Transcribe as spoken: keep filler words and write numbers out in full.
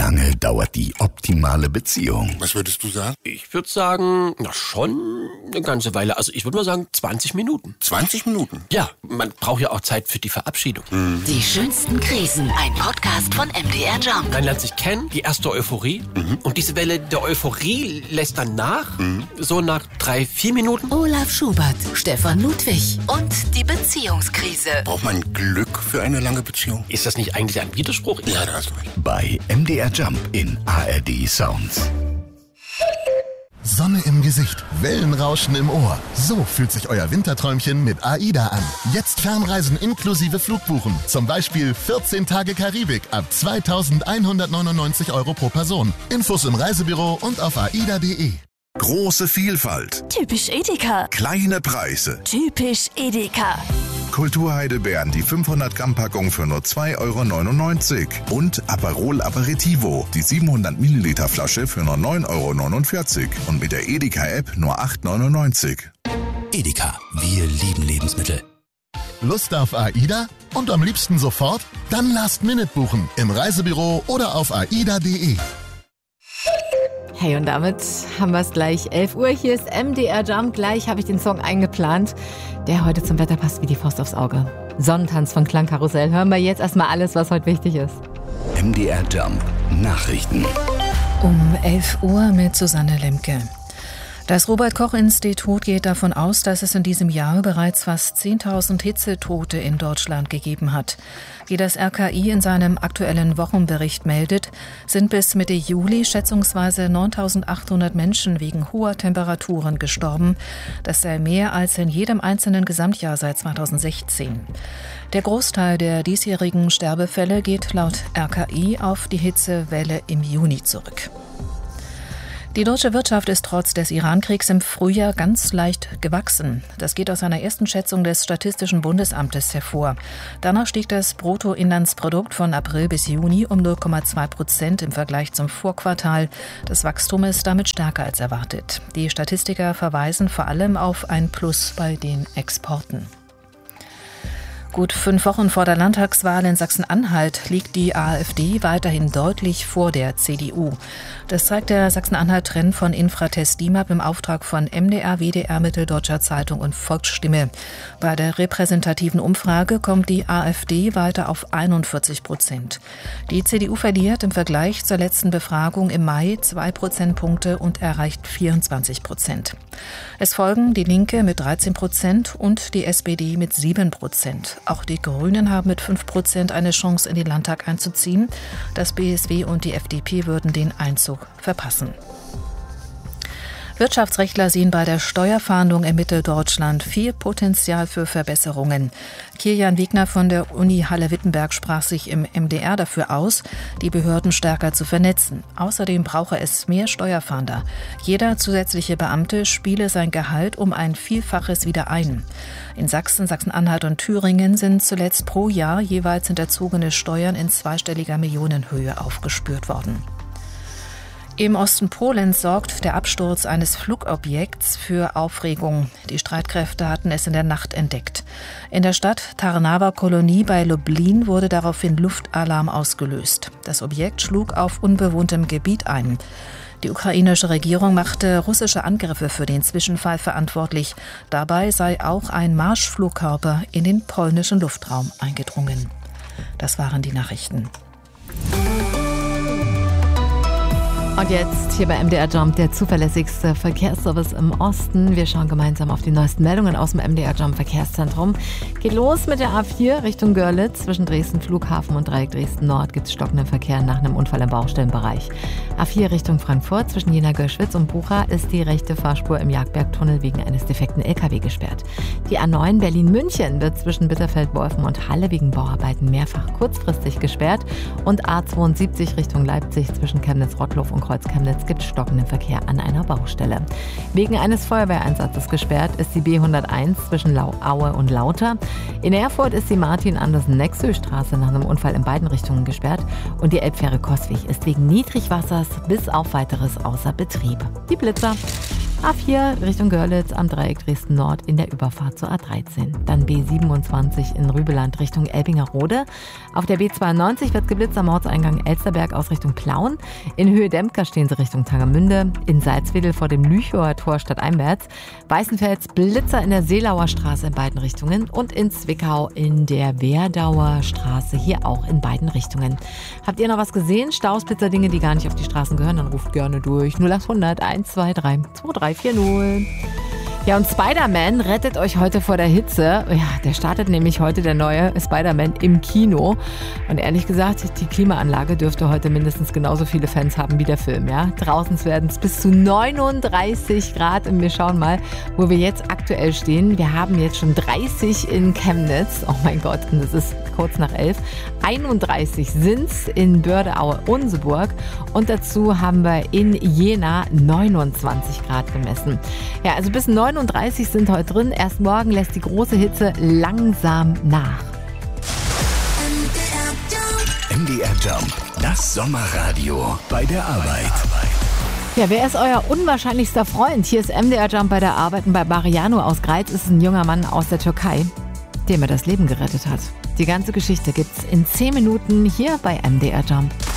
lange dauert die optimale Beziehung? Was würdest du sagen? Ich würde sagen, na schon eine ganze Weile. Also ich würde mal sagen zwanzig Minuten. zwanzig Minuten? Ja, man braucht ja auch Zeit für die Verabschiedung. Mhm. Die schönsten Krisen. Ein Podcast von M D R Jump. Man lernt sich kennen, die erste Euphorie. Mhm. Und diese Welle der Euphorie lässt dann nach. Mhm. So nach drei, vier Minuten. Olaf Schubert, Stefan Ludwig und die Beziehungskrise. Braucht man Glück für eine lange Beziehung? Ist das nicht eigentlich ein Widerspruch? Ja, da hast du recht. Bei M D R Jump in A R D Sounds. Sonne im Gesicht, Wellenrauschen im Ohr. So fühlt sich euer Winterträumchen mit AIDA an. Jetzt Fernreisen inklusive Flugbuchen. Zum Beispiel vierzehn Tage Karibik ab zweitausendeinhundertneunundneunzig Euro pro Person. Infos im Reisebüro und auf aida punkt de. Große Vielfalt. Typisch Edeka. Kleine Preise. Typisch Edeka. Kulturheidelbeeren, die fünfhundert Gramm Packung für nur zwei Euro neunundneunzig. Und Aperol Aperitivo, die siebenhundert Milliliter Flasche für nur neun Euro neunundvierzig. Und mit der Edeka-App nur acht Euro neunundneunzig. Edeka, wir lieben Lebensmittel. Lust auf AIDA? Und am liebsten sofort? Dann Last Minute buchen im Reisebüro oder auf aida punkt de. Hey, und damit haben wir es gleich. elf Uhr, hier ist M D R Jump. Gleich habe ich den Song eingeplant, der heute zum Wetter passt wie die Faust aufs Auge. Sonnentanz von Klangkarussell. Hören wir jetzt erstmal alles, was heute wichtig ist. M D R Jump Nachrichten. Um elf Uhr mit Susanne Lemke. Das Robert-Koch-Institut geht davon aus, dass es in diesem Jahr bereits fast zehntausend Hitzetote in Deutschland gegeben hat. Wie das R K I in seinem aktuellen Wochenbericht meldet, sind bis Mitte Juli schätzungsweise neuntausendachthundert Menschen wegen hoher Temperaturen gestorben. Das sei mehr als in jedem einzelnen Gesamtjahr seit zweitausendsechzehn. Der Großteil der diesjährigen Sterbefälle geht laut R K I auf die Hitzewelle im Juni zurück. Die deutsche Wirtschaft ist trotz des Iran-Kriegs im Frühjahr ganz leicht gewachsen. Das geht aus einer ersten Schätzung des Statistischen Bundesamtes hervor. Danach stieg das Bruttoinlandsprodukt von April bis Juni um null Komma zwei Prozent im Vergleich zum Vorquartal. Das Wachstum ist damit stärker als erwartet. Die Statistiker verweisen vor allem auf ein Plus bei den Exporten. Gut fünf Wochen vor der Landtagswahl in Sachsen-Anhalt liegt die AfD weiterhin deutlich vor der C D U. Das zeigt der Sachsen-Anhalt-Trend von Infratest DIMAP im Auftrag von M D R, W D R, Mitteldeutscher Zeitung und Volksstimme. Bei der repräsentativen Umfrage kommt die AfD weiter auf einundvierzig Prozent. Die C D U verliert im Vergleich zur letzten Befragung im Mai zwei Prozentpunkte und erreicht vierundzwanzig Prozent. Es folgen die Linke mit dreizehn Prozent und die S P D mit sieben Prozent. Auch die Grünen haben mit fünf Prozent eine Chance, in den Landtag einzuziehen. Das B S W und die F D P würden den Einzug verpassen. Wirtschaftsrechtler sehen bei der Steuerfahndung in Mitteldeutschland viel Potenzial für Verbesserungen. Kirjan Wegner von der Uni Halle-Wittenberg sprach sich im M D R dafür aus, die Behörden stärker zu vernetzen. Außerdem brauche es mehr Steuerfahnder. Jeder zusätzliche Beamte spiele sein Gehalt um ein Vielfaches wieder ein. In Sachsen, Sachsen-Anhalt und Thüringen sind zuletzt pro Jahr jeweils hinterzogene Steuern in zweistelliger Millionenhöhe aufgespürt worden. Im Osten Polens sorgt der Absturz eines Flugobjekts für Aufregung. Die Streitkräfte hatten es in der Nacht entdeckt. In der Stadt Tarnawa-Kolonie bei Lublin wurde daraufhin Luftalarm ausgelöst. Das Objekt schlug auf unbewohntem Gebiet ein. Die ukrainische Regierung machte russische Angriffe für den Zwischenfall verantwortlich. Dabei sei auch ein Marschflugkörper in den polnischen Luftraum eingedrungen. Das waren die Nachrichten. Und jetzt hier bei M D R Jump, der zuverlässigste Verkehrsservice im Osten. Wir schauen gemeinsam auf die neuesten Meldungen aus dem M D R Jump Verkehrszentrum. Geht los mit der A vier Richtung Görlitz. Zwischen Dresden Flughafen und Dreieck Dresden Nord gibt es stockenden Verkehr nach einem Unfall im Baustellenbereich. A vier Richtung Frankfurt. Zwischen Jena-Göschwitz und Bucha ist die rechte Fahrspur im Jagdbergtunnel wegen eines defekten L K W gesperrt. Die A neun Berlin-München wird zwischen Bitterfeld-Wolfen und Halle wegen Bauarbeiten mehrfach kurzfristig gesperrt. Und A zweiundsiebzig Richtung Leipzig zwischen Chemnitz-Rottloff und Kreuz-Chemnitz gibt stockenden Verkehr an einer Baustelle. Wegen eines Feuerwehreinsatzes gesperrt ist die B hunderteins zwischen Aue und Lauter. In Erfurt ist die Martin-Andersen-Nexö-Straße nach einem Unfall in beiden Richtungen gesperrt. Und die Elbfähre Coswig ist wegen Niedrigwassers bis auf weiteres außer Betrieb. Die Blitzer. A vier Richtung Görlitz am Dreieck Dresden Nord in der Überfahrt zur A dreizehn. Dann B siebenundzwanzig in Rübeland Richtung Elbingerode. Auf der B zweiundneunzig wird geblitzt am Ortseingang Elsterberg aus Richtung Plauen. In Höhe Dempker stehen sie Richtung Tangermünde. In Salzwedel vor dem Lüchower Tor stadteinwärts. Weißenfels Blitzer in der Seelauer Straße in beiden Richtungen. Und in Zwickau in der Werdauer Straße hier auch in beiden Richtungen. Habt ihr noch was gesehen? Staus, Blitzer, Dinge, die gar nicht auf die Straßen gehören? Dann ruft gerne durch null achthundert eins zwei drei zwei drei vier null. Ja, und Spider-Man rettet euch heute vor der Hitze. Ja, der startet nämlich heute, der neue Spider-Man, im Kino. Und ehrlich gesagt, die Klimaanlage dürfte heute mindestens genauso viele Fans haben wie der Film. Ja? Draußen werden es bis zu neununddreißig Grad. Und wir schauen mal, wo wir jetzt aktuell stehen. Wir haben jetzt schon dreißig in Chemnitz. Oh mein Gott, und es ist kurz nach elf. einunddreißig sind es in Bördeaue-Unseburg. Und dazu haben wir in Jena neunundzwanzig Grad gemessen. Ja, also bis neununddreißig sind heute drin. Erst morgen lässt die große Hitze langsam nach. M D R Jump, das Sommerradio bei der Arbeit. Ja, wer ist euer unwahrscheinlichster Freund? Hier ist M D R Jump bei der Arbeit. Und bei Mariano aus Greiz ist ein junger Mann aus der Türkei, dem er das Leben gerettet hat. Die ganze Geschichte gibt's in zehn Minuten hier bei M D R Jump.